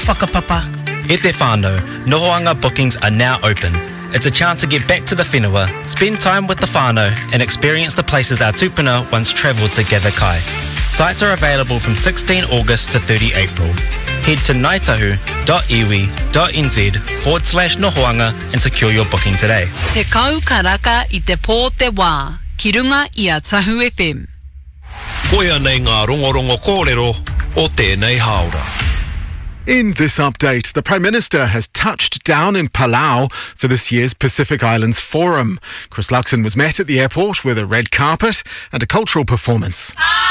whakapapa. E te whānau, Nohoanga bookings are now open. It's a chance to get back to the whenua, spend time with the whānau and experience the places our tupuna once travelled to gather kai. Sites are available from 16 August to 30 April. Head to ngaitahu.iwi.nz/Nohoanga and secure your booking today. Te kau karaka I te pō te wā, ki runga I a Tahu FM. Koia nei ngā rongorongo kōrero o tēnei haora. In this update, the Prime Minister has touched down in Palau for this year's Pacific Islands Forum. Chris Luxon was met at the airport with a red carpet and a cultural performance.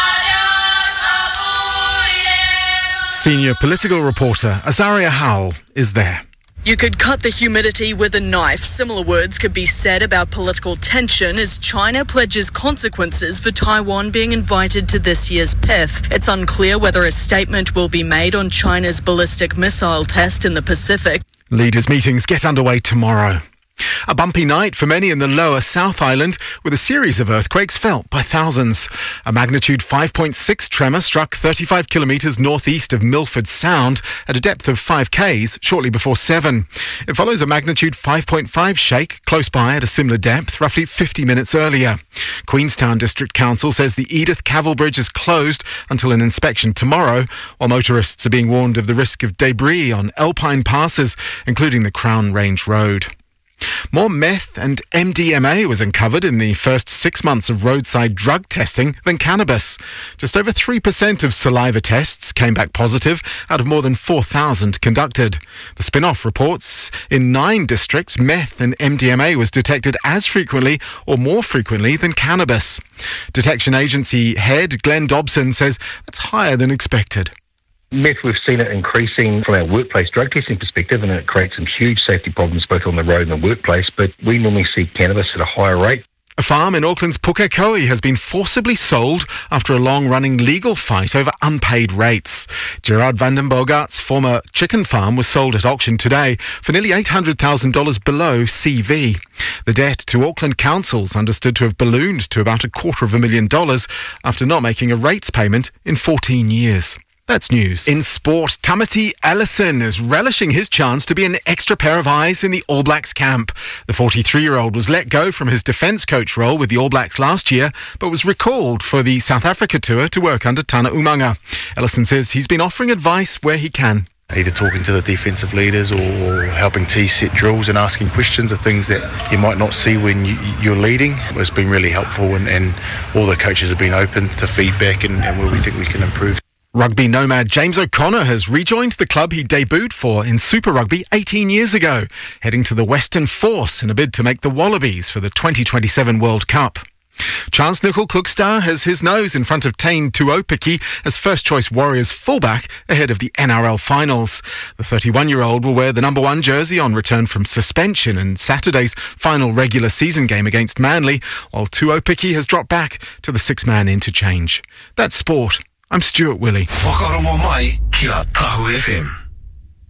Senior political reporter Azaria Howell is there. You could cut the humidity with a knife. Similar words could be said about political tension as China pledges consequences for Taiwan being invited to this year's PIF. It's unclear whether a statement will be made on China's ballistic missile test in the Pacific. Leaders' meetings get underway tomorrow. A bumpy night for many in the lower South Island, with a series of earthquakes felt by thousands. A magnitude 5.6 tremor struck 35 kilometres northeast of Milford Sound at a depth of 5 k's shortly before 7. It follows a magnitude 5.5 shake close by at a similar depth roughly 50 minutes earlier. Queenstown District Council says the Edith Cavell Bridge is closed until an inspection tomorrow, while motorists are being warned of the risk of debris on alpine passes, including the Crown Range Road. More meth and MDMA was uncovered in the first 6 months of roadside drug testing than cannabis. Just over 3% of saliva tests came back positive out of more than 4,000 conducted. The spin-off reports in 9 districts meth and MDMA was detected as frequently or more frequently than cannabis. Detection Agency head Glenn Dobson says that's higher than expected. Meth, we've seen it increasing from our workplace drug testing perspective, and it creates some huge safety problems both on the road and the workplace, but we normally see cannabis at a higher rate. A farm in Auckland's Pukekohe has been forcibly sold after a long-running legal fight over unpaid rates. Gerard van den Bogart's former chicken farm was sold at auction today for nearly $800,000 below CV. The debt to Auckland councils understood to have ballooned to about $250,000 after not making a rates payment in 14 years. That's news. In sport, Tamati Ellison is relishing his chance to be an extra pair of eyes in the All Blacks camp. The 43-year-old was let go from his defence coach role with the All Blacks last year, but was recalled for the South Africa tour to work under Tana Umaga. Ellison says he's been offering advice where he can. Either talking to the defensive leaders or helping T set drills and asking questions of things that you might not see when you're leading. It's been really helpful, and all the coaches have been open to feedback and where we think we can improve. Rugby nomad James O'Connor has rejoined the club he debuted for in Super Rugby 18 years ago, heading to the Western Force in a bid to make the Wallabies for the 2027 World Cup. Chance Nicol-Klugstad has his nose in front of Tain Tuopiki as first-choice Warriors fullback ahead of the NRL finals. The 31-year-old will wear the number 1 jersey on return from suspension in Saturday's final regular season game against Manly, while Tuopiki has dropped back to the 6-man interchange. That's sport. I'm Stuart Willey. Whakarongo mai ki a Tahu FM.